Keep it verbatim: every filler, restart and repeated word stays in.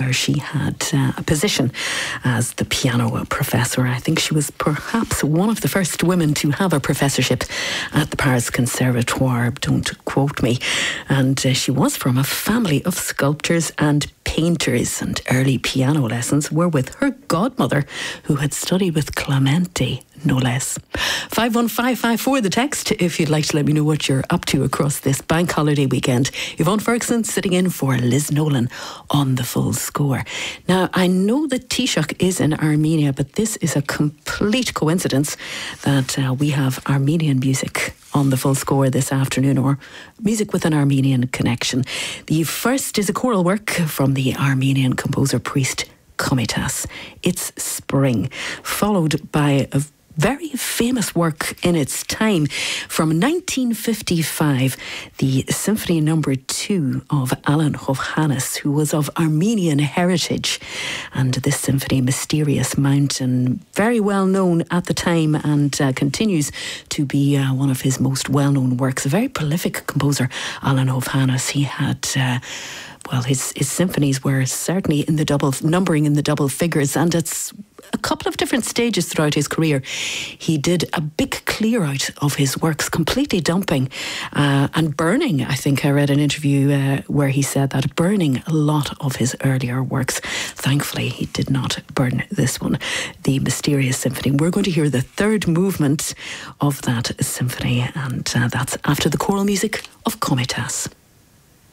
where she had uh, a position as the piano professor. I think she was perhaps one of the first women to have a professorship at the Paris Conservatoire, don't quote me. And uh, she was from a family of sculptors and painters, and early piano lessons were with her godmother, who had studied with Clementi, no less. five one five five four, the text, if you'd like to let me know what you're up to across this bank holiday weekend. Yvonne Ferguson sitting in for Liz Nolan on The Full Score. Now, I know that Taoiseach is in Armenia, but this is a complete coincidence that uh, we have Armenian music on The Full Score this afternoon, or music with an Armenian connection. The first is a choral work from the Armenian composer priest Komitas. It's Spring, followed by a very famous work in its time from nineteen fifty-five, the Symphony Number Two of Alan Hovhannes, who was of Armenian heritage. And this symphony, Mysterious Mountain, very well known at the time, and uh, continues to be uh, one of his most well-known works. A very prolific composer, Alan Hovhannes. He had Uh, Well, his, his symphonies were certainly in the double, numbering in the double figures, and it's a couple of different stages throughout his career. He did a big clear out of his works, completely dumping uh, and burning. I think I read an interview uh, where he said that, burning a lot of his earlier works. Thankfully, he did not burn this one, the Mysterious Symphony. We're going to hear the third movement of that symphony, and uh, that's after the choral music of Komitas.